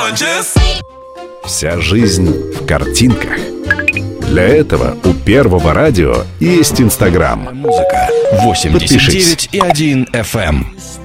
Вся жизнь в картинках. Для этого у Первого радио есть Инстаграм. Музыка 89,1 FM.